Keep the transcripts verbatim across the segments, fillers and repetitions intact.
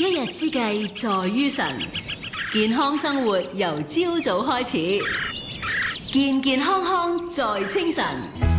一日之計在於晨，健康生活由朝早開始，健健康康在清晨。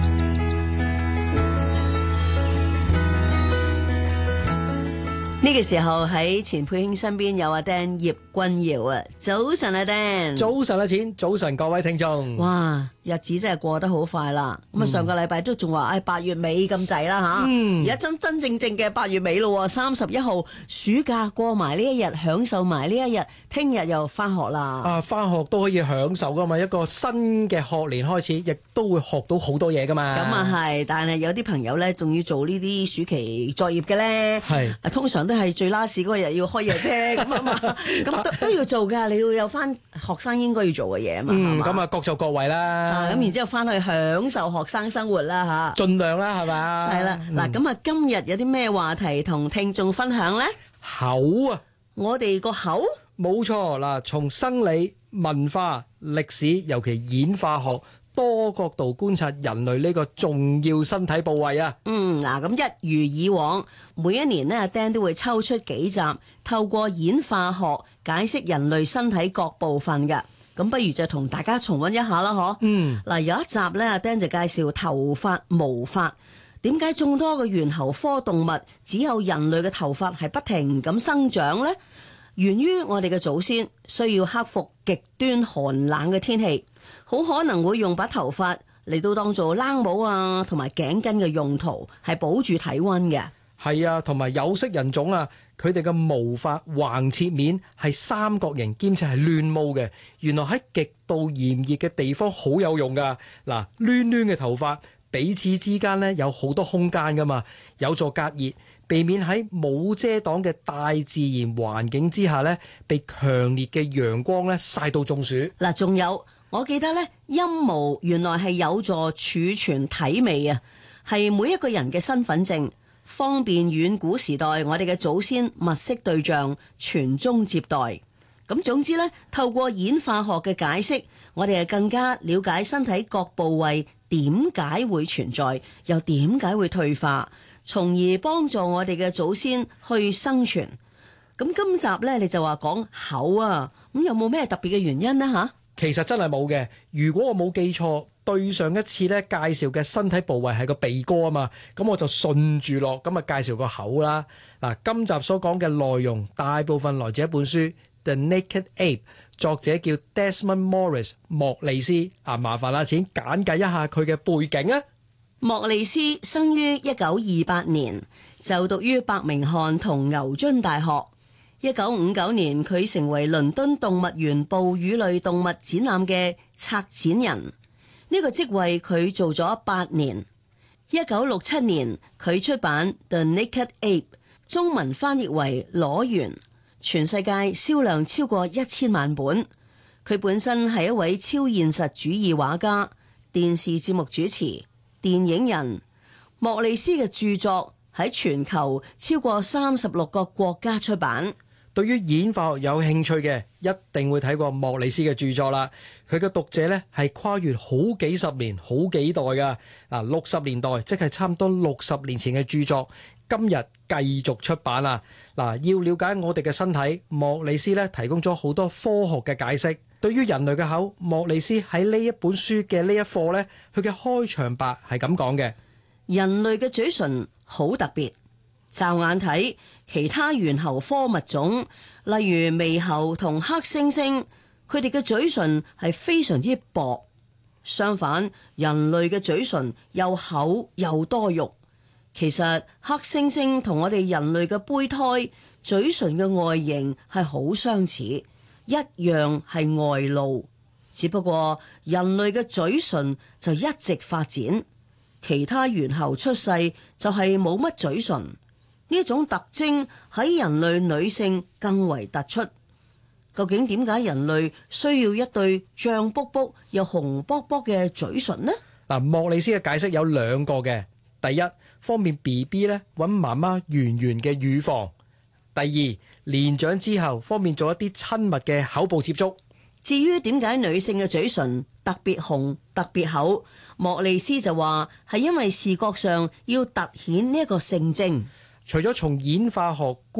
呢個時候喺錢佩卿身邊有阿 Dan 葉君堯啊，早晨啊 Dan， 早晨啊錢，早晨各位聽眾。 哇，日子真係過得好快啦！咁啊、嗯，上個禮拜都仲話，誒八月尾咁滯啦吓，而家、嗯、真真正正嘅八月尾咯，三十一號暑假過埋呢一日，享受埋呢一日，聽日又翻學啦。 啊，翻學都可以享受噶嘛，一個新嘅學年開始，亦都會學到好多嘢噶嘛。 咁啊係，但係有啲朋友咧，仲要做呢啲暑期作業嘅咧，係是，通常都係最 last 嗰日要開嘢啫，咁啊嘛，咁都都要做噶，你要有翻學生應該要做嘅嘢啊嘛。嗯， 咁啊各就各位啦。 咁然之後翻去享受學生生活啦吓， 盡量啦係嘛。 係啦，嗱咁啊，今日有啲咩話題同聽眾分享咧？ 口啊， 我哋個口，冇錯嗱，從生理、文化、歷史，尤其演化學多角度觀察人類呢個重要身體部位啊。 嗯，嗱咁一如以往，每一年呢，阿 Dan 都會抽出幾集，透過演化學解釋人類身體各部分嘅。咁不如就同大家重溫一下啦，嗬。嗯。嗱，有一集呢，阿 Dan 就介紹頭髮、毛髮，點解眾多嘅猿猴科動物只有人類嘅頭髮係不停咁生長呢？源於我哋嘅祖先需要克服極端寒冷嘅天氣，好可能會用把頭髮嚟到當做冷帽啊，同埋頸巾嘅用途，係保住體溫嘅。係啊，同埋有色人種啊，佢哋嘅毛髮橫切面係三角形，兼且係亂毛嘅。原來喺極度炎熱嘅地方好有用噶。嗱，攣攣嘅頭髮彼此之間呢有好多空間噶嘛，有助隔熱，避免喺冇遮擋嘅大自然環境之下呢被強烈嘅陽光呢曬到中暑。嗱，仲有。我記得咧，陰毛原來係有助儲存體味啊，係每一個人嘅身份證，方便遠古時代我哋嘅祖先物色對象傳宗接代。咁總之咧，透過演化學嘅解釋，我哋係更加了解身體各部位點解會存在，又點解會退化，從而幫助我哋嘅祖先去生存。咁今集咧，你就話講口啊，咁有冇咩特別嘅原因呢？吓？其實真係冇嘅。如果我冇記錯，對上一次咧介紹嘅身體部位係個鼻哥啊嘛，咁我就順住落咁啊介紹個口啦。嗱，今集所講嘅內容大部分來自一本書《The Naked Ape》，作者叫 Desmond Morris 莫利斯啊。麻煩阿錢簡介一下佢嘅背景啊。 莫利斯生於一九二八年，就讀於伯明翰同牛津大學。一九五九年，佢成為倫敦動物園哺乳類動物展覽嘅策展人，呢、這個職位佢做咗八年。一九六七年，佢出版《The Naked Ape》，中文翻譯為《裸猿》，全世界銷量超過一千萬本。佢本身係一位超現實主義畫家、電視節目主持、電影人。莫利斯嘅著作喺全球超過三十六個國家出版。 對於演化學有興趣嘅，一定會睇過莫利斯嘅著作啦。佢嘅讀者呢係跨越好幾十年、好幾代噶。嗱，六十年代即係差唔多六十年前嘅著作，今日繼續出版啦。嗱，要了解我哋嘅身體，莫利斯呢提供咗好多科學嘅解釋。對於人類嘅口，莫利斯喺呢一本書嘅呢一課呢，佢嘅開場白係咁講嘅： 人類嘅嘴唇好特別。驟眼睇，其他猿猴科物種，例如獼猴同黑猩猩，佢哋嘅嘴唇係非常之薄。相反，人類嘅嘴唇又厚又多肉。其實黑猩猩同我哋人類嘅胚胎嘴唇嘅外形係好相似，一樣係外露。只不過人類嘅嘴唇就一直發展，其他猿猴出世就係冇乜嘴唇。呢種特徵喺人類女性更為突出。究竟點解人類需要一對脹卜卜又紅卜卜嘅嘴唇呢？ 嗱，莫利斯嘅解釋有兩個嘅。第一，方便 B B 咧揾媽媽圓圓嘅乳房；第二，年長之後方便做一啲親密嘅口部接觸。 至於點解女性嘅嘴唇特別紅、特別厚，莫利斯就話係因為視覺上要突顯呢一個性徵。 除咗從演化學